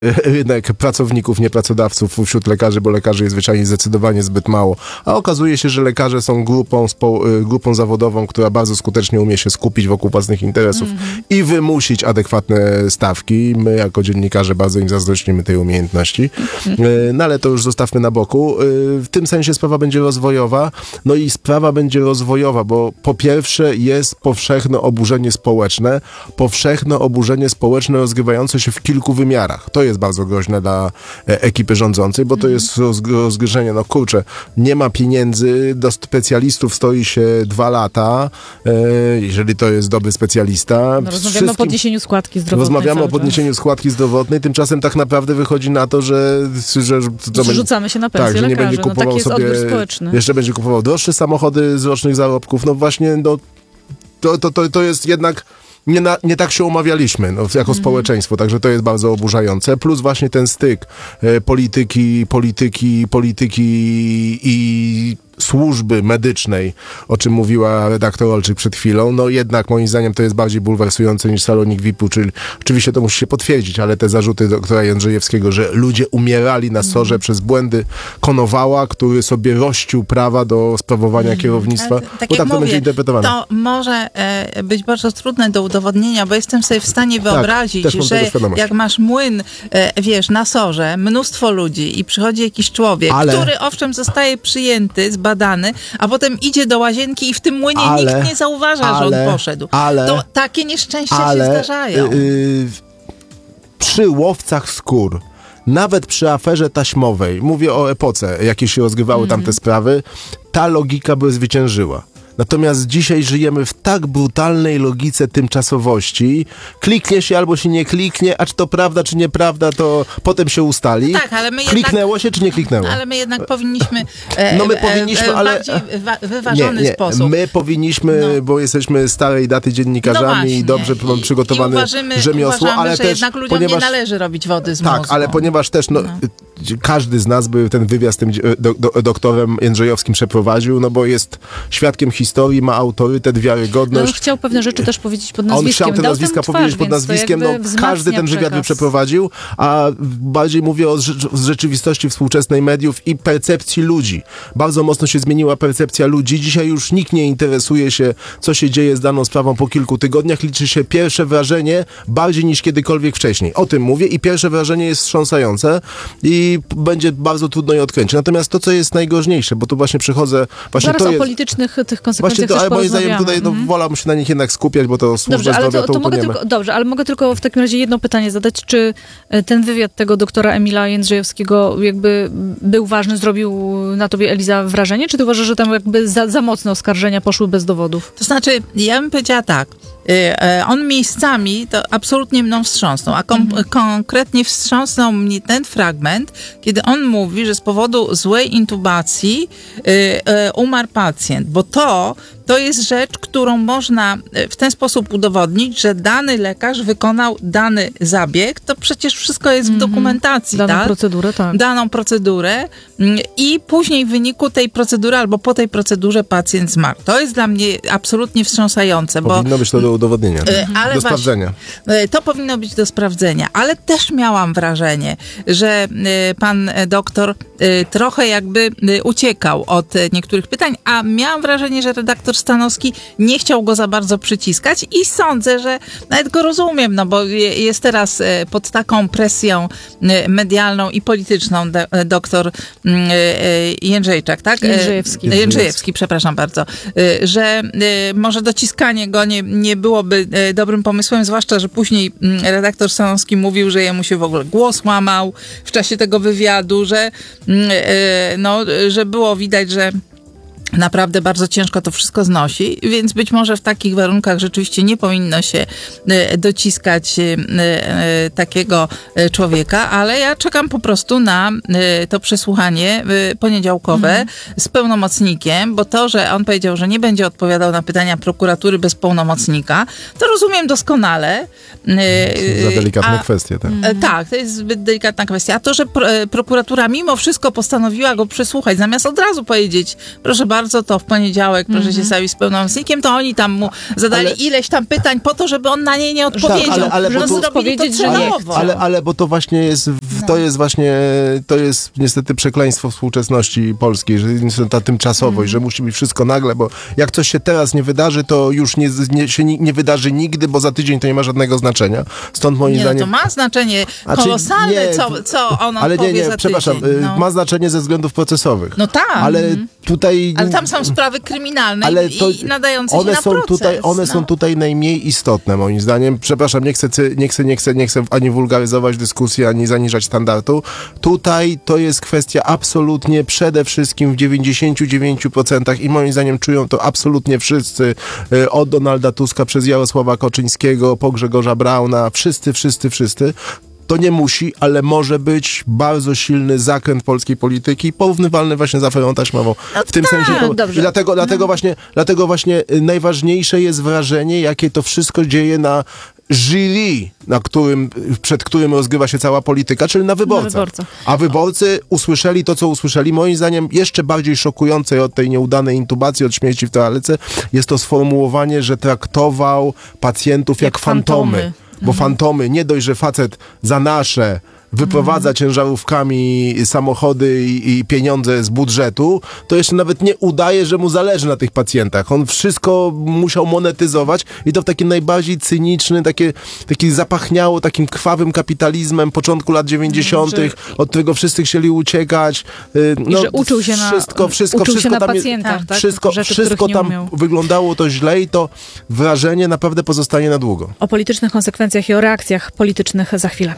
rynek pracowników, nie pracodawców wśród lekarzy, bo lekarzy jest zwyczajnie zdecydowanie zbyt mało. A okazuje się, że lekarze są grupą zawodową, która bardzo skutecznie umie się skupić wokół własnych interesów i wymusić adekwatne stawki. My jako dziennikarze bardzo im zazdrościmy tej umiejętności. No ale to już zostawmy na boku. W tym sensie sprawa będzie rozwojowa. No i sprawa będzie rozwojowa, bo po pierwsze jest powszechne oburzenie społeczne. Powszechne oburzenie społeczne rozgrywające się w kilku wymiarach. To jest bardzo groźne dla ekipy rządzącej, bo to jest rozgryzienie. No kurczę, nie ma pieniędzy, do specjalistów stoi się 2 lata, jeżeli to jest dobry specjalista. No, rozmawiamy o podniesieniu składki zdrowotnej. Rozmawiamy o podniesieniu składki zdrowotnej, tymczasem tak naprawdę wychodzi na to, że rzucamy się na pensję tak, że nie lekarzy. będzie kupował taki jest sobie, odbiór społeczny. jeszcze będzie kupował droższe samochody z rocznych zarobków. No właśnie, no, to jest jednak nie tak się umawialiśmy jako społeczeństwo, także to jest bardzo oburzające. Plus właśnie ten styk polityki i służby medycznej, o czym mówiła redaktor Olczyk przed chwilą, no jednak moim zdaniem to jest bardziej bulwersujące niż salonik VIP-u, czyli oczywiście to musi się potwierdzić, ale te zarzuty doktora Jędrzejewskiego, że ludzie umierali na SOR-ze przez błędy Konowała, który sobie rościł prawa do sprawowania kierownictwa, tak bo jak to będzie interpretowane. To może być bardzo trudne do udowodnienia, bo jestem sobie w stanie wyobrazić, też mam że tego świadomość. jak masz młyn, na SOR-ze, mnóstwo ludzi i przychodzi jakiś człowiek, który owszem zostaje przyjęty, zbadany, a potem idzie do łazienki i w tym młynie nikt nie zauważa, że on poszedł. To takie nieszczęścia się zdarzają. Przy łowcach skór, nawet przy aferze taśmowej, mówię o epoce, jakie się rozgrywały tamte sprawy, ta logika by zwyciężyła. Natomiast dzisiaj żyjemy w tak brutalnej logice tymczasowości. Kliknie się albo się nie kliknie, a czy to prawda, czy nieprawda, to potem się ustali. Tak, ale my kliknęło się, czy nie kliknęło? Ale my jednak powinniśmy w bardziej wyważony sposób. My powinniśmy, bo jesteśmy starej daty dziennikarzami i dobrze przygotowane rzemiosło, ale że też jednak ludziom nie należy robić wody z mózgu. Tak, ale ponieważ też każdy z nas by ten wywiad z tym doktorem Jędrzejowskim przeprowadził, no bo jest świadkiem historii, ma autorytet, wiarygodność. No, chciał pewne rzeczy też powiedzieć pod nazwiskiem. On chciał te nazwiska powiedzieć pod nazwiskiem, każdy ten wywiad by przeprowadził, a bardziej mówię o rzeczywistości współczesnej mediów i percepcji ludzi. Bardzo mocno się zmieniła percepcja ludzi. Dzisiaj już nikt nie interesuje się, co się dzieje z daną sprawą po kilku tygodniach. Liczy się pierwsze wrażenie bardziej niż kiedykolwiek wcześniej. O tym mówię i pierwsze wrażenie jest wstrząsające i będzie bardzo trudno je odkręcić. Natomiast to, co jest najgroźniejsze, bo tu właśnie przychodzę... Zaraz o politycznych tych konsekwencjach też ale moim porozmawiamy. zdaniem tutaj wolałbym się na nich jednak skupiać, bo to służba zdrowia to utoniemy. Dobrze, ale mogę tylko w takim razie jedno pytanie zadać. Czy ten wywiad tego doktora Emila Jędrzejewskiego jakby był ważny, zrobił na tobie, Eliza, wrażenie? Czy ty uważasz, że tam jakby za mocne oskarżenia poszły bez dowodów? To znaczy, ja bym powiedziała tak. On miejscami to absolutnie mną wstrząsnął, a konkretnie wstrząsnął mnie ten fragment, kiedy on mówi, że z powodu złej intubacji umarł pacjent, bo to jest rzecz, którą można w ten sposób udowodnić, że dany lekarz wykonał dany zabieg, to przecież wszystko jest w dokumentacji, daną procedurę, tak. Daną procedurę i później w wyniku tej procedury albo po tej procedurze pacjent zmarł. To jest dla mnie absolutnie wstrząsające. Powinno być to do udowodnienia, do sprawdzenia. To powinno być do sprawdzenia, ale też miałam wrażenie, że pan doktor trochę jakby uciekał od niektórych pytań, a miałam wrażenie, że redaktor Stanowski nie chciał go za bardzo przyciskać i sądzę, że nawet go rozumiem, no bo jest teraz pod taką presją medialną i polityczną doktor Jędrzejczak, tak? Jędrzejewski, przepraszam bardzo, że może dociskanie go nie byłoby dobrym pomysłem, zwłaszcza, że później redaktor Stanowski mówił, że jemu się w ogóle głos łamał w czasie tego wywiadu, że było widać, że naprawdę bardzo ciężko to wszystko znosi, więc być może w takich warunkach rzeczywiście nie powinno się dociskać takiego człowieka, ale ja czekam po prostu na to przesłuchanie poniedziałkowe z pełnomocnikiem, bo to, że on powiedział, że nie będzie odpowiadał na pytania prokuratury bez pełnomocnika, to rozumiem doskonale. Za delikatne kwestie, tak? Tak, to jest zbyt delikatna kwestia. A to, że prokuratura mimo wszystko postanowiła go przesłuchać, zamiast od razu powiedzieć, proszę bardzo, bardzo, to w poniedziałek proszę się stawić z pełnomocnikiem, to oni tam mu zadali ileś tam pytań po to, żeby on na nie nie odpowiedział. Tak, ale że bo tu- zrobili powiedzieć, to że nie celowo. Ale bo to właśnie jest, to jest niestety przekleństwo współczesności polskiej, że jest ta tymczasowość, że musi być wszystko nagle, bo jak coś się teraz nie wydarzy, to już nie wydarzy nigdy, bo za tydzień to nie ma żadnego znaczenia. Stąd moim Nie, no zdaniem... to ma znaczenie Znaczy, kolosalne, nie, co on ale odpowie nie, za przepraszam, tydzień. No. ma znaczenie ze względów procesowych. No tak. Ale tutaj... Ale tam są sprawy kryminalne Ale i to nadające się one na są proces. one są tutaj najmniej istotne, moim zdaniem. Przepraszam, nie chcę ani wulgaryzować dyskusji, ani zaniżać standardu. Tutaj to jest kwestia absolutnie przede wszystkim w 99% i moim zdaniem czują to absolutnie wszyscy, od Donalda Tuska przez Jarosława Kaczyńskiego po Grzegorza Brauna, wszyscy. To nie musi, ale może być bardzo silny zakręt polskiej polityki, porównywalny właśnie z aferą taśmową. W tym sensie to, dobrze. i dlatego właśnie najważniejsze jest wrażenie, jakie to wszystko dzieje na jury, przed którym rozgrywa się cała polityka, czyli na wyborcach. A wyborcy usłyszeli to, co usłyszeli. Moim zdaniem jeszcze bardziej szokujące od tej nieudanej intubacji, od śmierci w toalece, jest to sformułowanie, że traktował pacjentów jak fantomy. Bo fantomy, nie dość, że facet za nasze wyprowadza ciężarówkami samochody i pieniądze z budżetu, to jeszcze nawet nie udaje, że mu zależy na tych pacjentach. On wszystko musiał monetyzować i to w taki najbardziej cyniczny, taki zapachniało takim krwawym kapitalizmem początku lat 90., od którego wszyscy chcieli uciekać. I że uczył się na tam pacjentach, tak? Wszystko których nie tam umiał. wyglądało to źle i to wrażenie naprawdę pozostanie na długo. O politycznych konsekwencjach i o reakcjach politycznych za chwilę.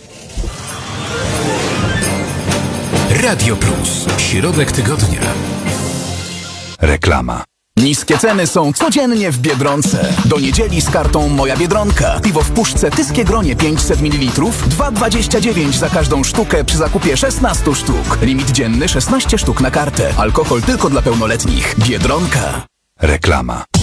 Radio Plus. Środek tygodnia. Reklama. Niskie ceny są codziennie w Biedronce. Do niedzieli z kartą Moja Biedronka. Piwo w puszce Tyskie Gronie 500 ml 2,29 za każdą sztukę przy zakupie 16 sztuk. Limit dzienny 16 sztuk na kartę. Alkohol tylko dla pełnoletnich. Biedronka. Reklama.